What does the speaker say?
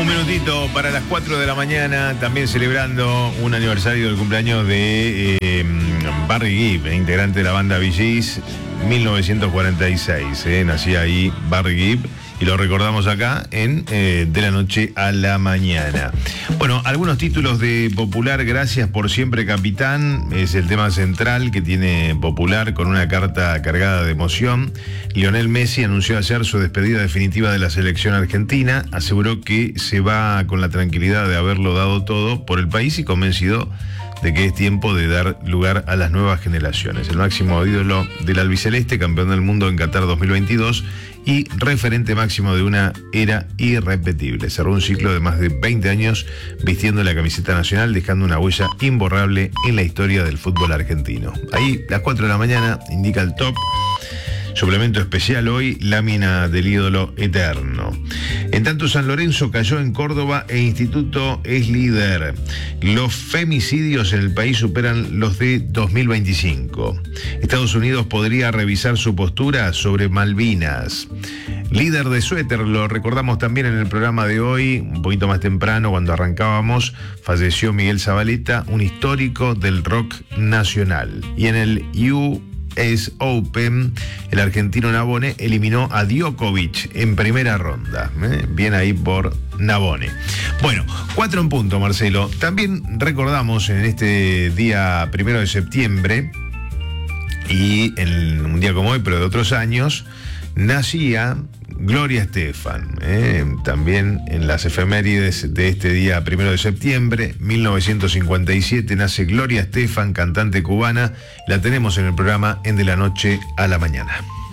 Un minutito para las 4 de la mañana, también celebrando un aniversario del cumpleaños de Barry Gibb, integrante de la banda Bee Gees, 1946. Nacía ahí Barry Gibb y lo recordamos acá en De la Noche a la Mañana. Bueno, algunos títulos de Popular. Gracias por siempre, capitán. Es el tema central que tiene Popular, con una carta cargada de emoción. Lionel Messi anunció ayer su despedida definitiva de la selección argentina. Aseguró que se va con la tranquilidad de haberlo dado todo por el país y convencido de que es tiempo de dar lugar a las nuevas generaciones. El máximo ídolo del albiceleste, campeón del mundo en Qatar 2022 y referente máximo de una era irrepetible. Cerró un ciclo de más de 20 años vistiendo la camiseta nacional, dejando una huella imborrable en la historia del fútbol argentino. Ahí, las 4 de la mañana, indica el top. Suplemento especial hoy, lámina del ídolo eterno. En tanto, San Lorenzo cayó en Córdoba e Instituto es líder. Los femicidios en el país superan los de 2025. Estados Unidos podría revisar su postura sobre Malvinas. Líder de suéter, lo recordamos también en el programa de hoy, un poquito más temprano, cuando arrancábamos, falleció Miguel Zabaleta, un histórico del rock nacional. Y en el US Open, el argentino Navone eliminó a Djokovic en primera ronda. Bien ahí por Navone. Bueno, 4 en punto, Marcelo. También recordamos en este día 1 de septiembre, y en un día como hoy, pero de otros años, nacía Gloria Estefan. También en las efemérides de este día 1 de septiembre, 1957, nace Gloria Estefan, cantante cubana. La tenemos en el programa En De la Noche a la Mañana.